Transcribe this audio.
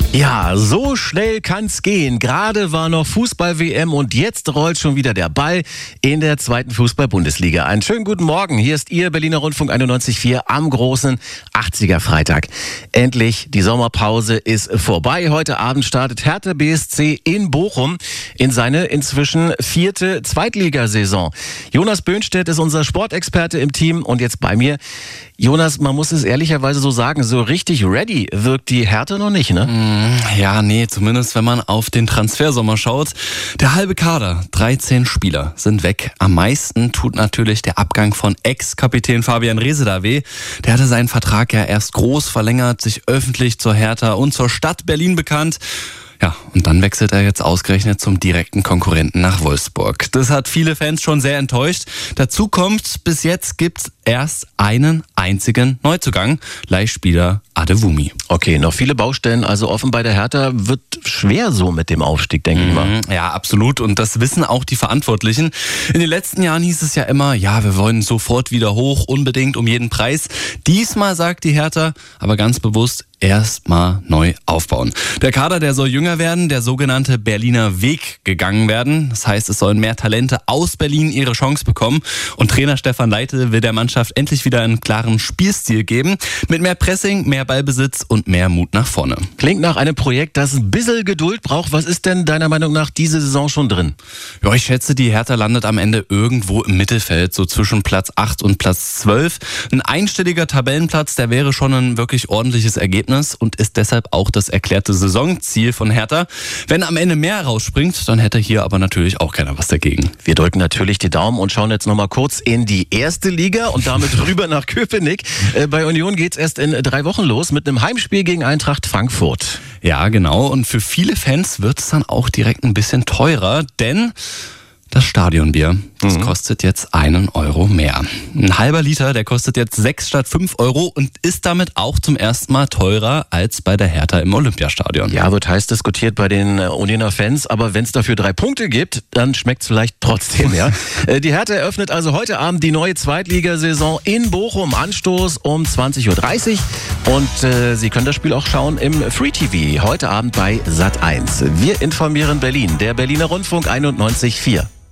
Ja, so schnell kann's gehen. Gerade war noch Fußball-WM und jetzt rollt schon wieder der Ball in der zweiten Fußball-Bundesliga. Einen schönen guten Morgen. Hier ist Ihr Berliner Rundfunk 91.4 am großen 80er Freitag. Endlich, die Sommerpause ist vorbei. Heute Abend startet Hertha BSC in Bochum in seine inzwischen 4. Zweitligasaison. Jonas Böhnstedt ist unser Sportexperte im Team und jetzt bei mir. Jonas, man muss es ehrlicherweise so sagen, so richtig ready wirkt die Hertha noch nicht, ne? Ja, nee, zumindest wenn man auf den Transfersommer schaut. Der halbe Kader, 13 Spieler, sind weg. Am meisten tut natürlich der Abgang von Ex-Kapitän Fabian Rehse weh. Der hatte seinen Vertrag ja erst groß verlängert, sich öffentlich zur Hertha und zur Stadt Berlin bekannt. Ja, und dann wechselt er jetzt ausgerechnet zum direkten Konkurrenten nach Wolfsburg. Das hat viele Fans schon sehr enttäuscht. Dazu kommt, bis jetzt gibt's erst einen einzigen Neuzugang, Leihspieler Adewumi. Okay, noch viele Baustellen, also offen bei der Hertha. Wird schwer so mit dem Aufstieg, denke ich mal. Ja, absolut. Und das wissen auch die Verantwortlichen. In den letzten Jahren hieß es ja immer, ja, wir wollen sofort wieder hoch, unbedingt um jeden Preis. Diesmal sagt die Hertha aber ganz bewusst, erstmal neu aufbauen. Der Kader, der soll jünger werden, der sogenannte Berliner Weg gegangen werden. Das heißt, es sollen mehr Talente aus Berlin ihre Chance bekommen. Und Trainer Stefan Leite will der Mannschaft endlich wieder einen klaren Spielstil geben. Mit mehr Pressing, mehr Ballbesitz und mehr Mut nach vorne. Klingt nach einem Projekt, das ein bisschen Geduld braucht. Was ist denn deiner Meinung nach diese Saison schon drin? Ja, ich schätze, die Hertha landet am Ende irgendwo im Mittelfeld, so zwischen Platz 8 und Platz 12. Ein einstelliger Tabellenplatz, der wäre schon ein wirklich ordentliches Ergebnis und ist deshalb auch das erklärte Saisonziel von Hertha. Wenn am Ende mehr rausspringt, dann hätte hier aber natürlich auch keiner was dagegen. Wir drücken natürlich die Daumen und schauen jetzt nochmal kurz in die erste Liga und damit rüber nach Köpenick. Bei Union geht's erst in 3 Wochen los mit einem Heimspiel gegen Eintracht Frankfurt. Ja, genau. Und für viele Fans wird es dann auch direkt ein bisschen teurer, denn das Stadionbier, das kostet jetzt 1 Euro mehr. Ein halber Liter, der kostet jetzt 6 statt 5 Euro und ist damit auch zum ersten Mal teurer als bei der Hertha im Olympiastadion. Ja, wird heiß diskutiert bei den Unioner Fans, aber wenn es dafür 3 Punkte gibt, dann schmeckt es vielleicht trotzdem, ja. Die Hertha eröffnet also heute Abend die neue Zweitligasaison in Bochum. Anstoß um 20.30 Uhr und Sie können das Spiel auch schauen im Free TV, heute Abend bei Sat.1. Wir informieren Berlin, der Berliner Rundfunk 91.4.